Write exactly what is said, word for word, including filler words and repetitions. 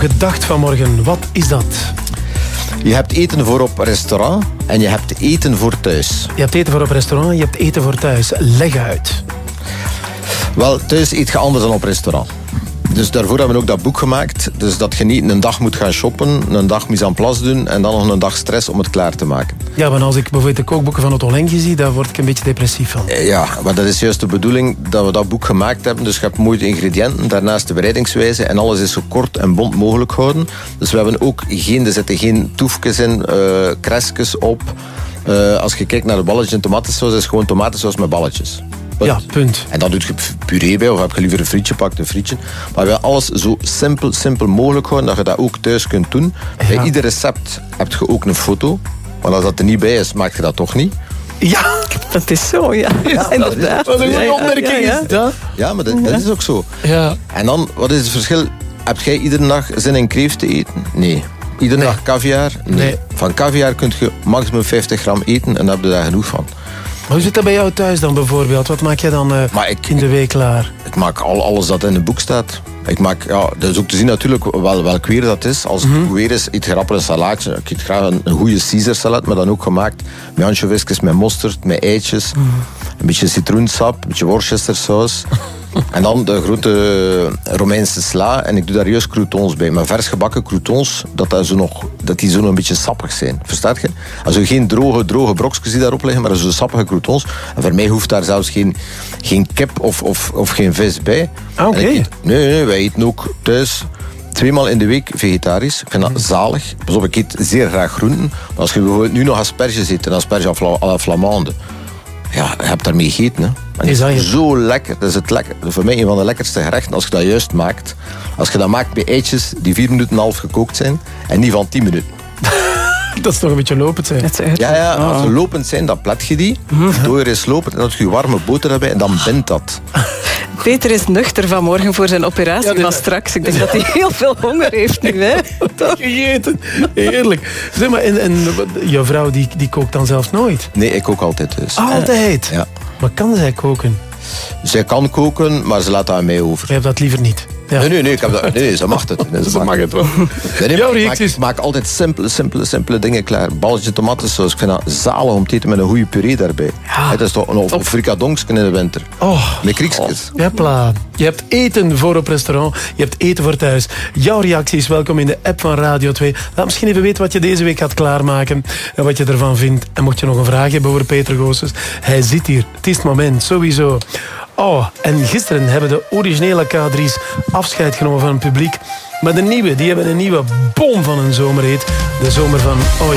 gedacht vanmorgen. Wat is dat? Je hebt eten voor op restaurant en je hebt eten voor thuis. Je hebt eten voor op restaurant, je hebt eten voor thuis. Leg uit. Wel, thuis eet je anders dan op restaurant. Dus daarvoor hebben we ook dat boek gemaakt. Dus dat je niet een dag moet gaan shoppen, een dag mise en place doen en dan nog een dag stress om het klaar te maken. Ja, want als ik bijvoorbeeld de kookboeken van Otto Lengi zie, daar word ik een beetje depressief van. Ja, maar dat is juist de bedoeling dat we dat boek gemaakt hebben. Dus je hebt mooie ingrediënten, daarnaast de bereidingswijze en alles is zo kort en bont mogelijk houden. Dus we hebben ook geen, er zitten geen toefjes in, uh, kreskes op. Uh, als je kijkt naar de balletjes en tomatensaus, is het gewoon tomatensaus met balletjes. Punt. Ja, punt. En dan doe je puree bij, of heb je liever een frietje, pakt een frietje. Maar we willen alles zo simpel, simpel mogelijk houden, dat je dat ook thuis kunt doen. Ja. Bij ieder recept heb je ook een foto. Want als dat er niet bij is, maak je dat toch niet. Ja, dat is zo, ja. ja inderdaad. Wat een goede opmerking ja, ja. is dat. Ja, maar dat, dat is ook zo. Ja. En dan, wat is het verschil? Heb jij iedere dag zin in kreeft te eten? Nee. Iedere Nee. dag caviar? Nee. Nee. Van caviar kun je maximum vijftig gram eten en daar heb je daar genoeg van. Maar hoe zit dat bij jou thuis dan bijvoorbeeld? Wat maak jij dan uh, Maar ik, in de week klaar? Ik maak al, alles dat in het boek staat. Ik maak, ja, dat is ook te zien natuurlijk wel, welk weer dat is. Als het Mm-hmm. goed weer is, eet je rapper een salaatje. Ik eet graag een, een goede Caesar salad, maar dan ook gemaakt met anchovisjes, met mosterd, met eitjes. Mm-hmm. Een beetje citroensap, een beetje worcestersaus. En dan de grote Romeinse sla. En ik doe daar juist croutons bij. Maar vers gebakken croutons, dat, dat, zo nog, dat die zo nog een beetje sappig zijn. Verstaat je? Also geen droge, droge brokjes die daarop liggen, maar zo sappige croutons. En voor mij hoeft daar zelfs geen, geen kip of, of, of geen vis bij. Ah, oké. Nee, nee, wij eten ook thuis tweemaal in de week vegetarisch. Ik vind dat zalig. Pas op, ik eet zeer graag groenten. Maar als je bijvoorbeeld nu nog asperges eet, en asperge à la flamande, ja, je hebt daarmee gegeten. Hè. En Is het dat is je- zo lekker. Dat is het lekker. Voor mij een van de lekkerste gerechten als je dat juist maakt. Als je dat maakt bij eitjes die vier minuten en een half gekookt zijn en niet van tien minuten. Dat is toch een beetje lopend zijn. Dat is uit. Ja, ja, als ze lopend zijn, dan plet je die. Het dooier is lopend en dan heb je warme boter erbij en dan bindt dat. Peter is nuchter vanmorgen voor zijn operatie Ja, dit- van straks. Ik denk dat hij heel veel honger heeft nu. Hè? Toch? Gegeten. Heerlijk. Zeg maar, en, en jouw vrouw die, die kookt dan zelf nooit? Nee, ik kook altijd thuis. Altijd? Ja. Maar kan zij koken? Zij kan koken, maar ze laat dat aan mij over. Jij hebt dat liever niet. Ja. Nee, nee, nee, ik heb dat, nee, nee, ze mag het. Nee, ze mag het wel. Nee, nee, Jouw maar ik, maak, reacties? ik maak altijd simpele, simpele, simpele dingen klaar. Balletje tomatensaus, ik vind dat zalig om te eten met een goede puree daarbij. Ja. Het is toch een of frikadonks in de winter. Oh, Met kriekjes. Jepla. Je hebt eten voor op restaurant, je hebt eten voor thuis. Jouw reactie is welkom in de app van Radio twee. Laat misschien even weten wat je deze week gaat klaarmaken en wat je ervan vindt. En mocht je nog een vraag hebben over Peter Goossens, hij zit hier. Het is het moment, sowieso. Oh, en gisteren hebben de originele K drie's afscheid genomen van het publiek. Maar de nieuwe, die hebben een nieuwe bom van een zomerhit. De zomer van... Oh,